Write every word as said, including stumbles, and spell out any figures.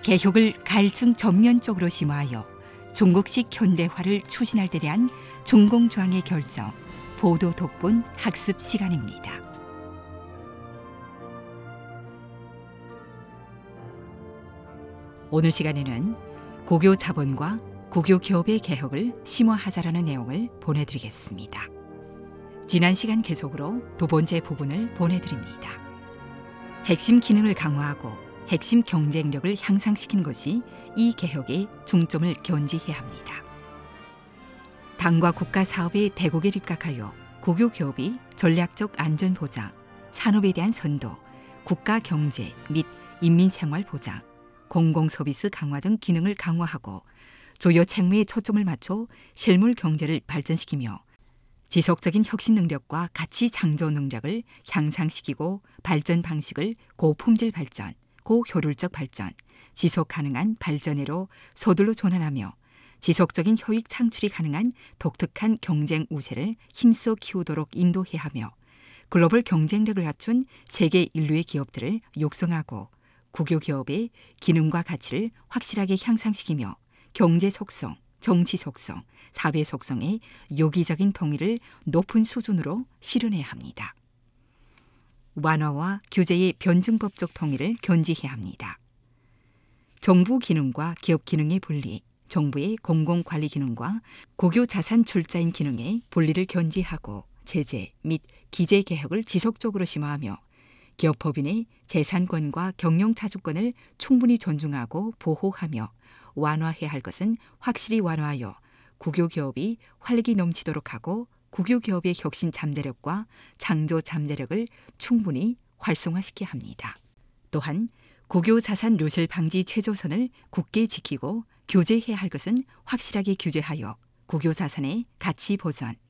개혁을 가일층 전면적으로 심화하여 중국식 현대화를 추진할 데 대한 중공조항의 결정, 보도 독본 학습 시간입니다. 오늘 시간에는 고교 자본과 고교 기업의 개혁을 심화하자라는 내용을 보내드리겠습니다. 지난 시간 계속으로 두 번째 부분을 보내드립니다. 핵심 기능을 강화하고 핵심 경쟁력을 향상시키는 것이 이 개혁의 중점을 견지해야 합니다. 당과 국가 사업의 대국에 입각하여 고교 기업이 전략적 안전 보장, 산업에 대한 선도, 국가 경제 및 인민 생활 보장, 공공 서비스 강화 등 기능을 강화하고 조여 책무에 초점을 맞춰 실물 경제를 발전시키며 지속적인 혁신 능력과 가치 창조 능력을 향상시키고 발전 방식을 고품질 발전, 고효율적 발전, 지속 가능한 발전으로 서둘러 전환하며 지속적인 효익 창출이 가능한 독특한 경쟁 우세를 힘써 키우도록 인도해야 하며 글로벌 경쟁력을 갖춘 세계 인류의 기업들을 육성하고 국유 기업의 기능과 가치를 확실하게 향상시키며 경제 속성, 정치 속성, 사회 속성의 요기적인 통일을 높은 수준으로 실현해야 합니다. 완화와 규제의 변증법적 통일을 견지해야 합니다. 정부 기능과 기업 기능의 분리, 정부의 공공관리 기능과 고교 자산 출자인 기능의 분리를 견지하고 제재 및 기재 개혁을 지속적으로 심화하며 기업 법인의 재산권과 경영자주권을 충분히 존중하고 보호하며 완화해야 할 것은 확실히 완화하여 국유 기업이 활력이 넘치도록 하고 국유 기업의 혁신 잠재력과 창조 잠재력을 충분히 활성화시켜야 합니다. 또한 국유 자산 누실 방지 최저선을 굳게 지키고 규제해야 할 것은 확실하게 규제하여 국유 자산의 가치 보전,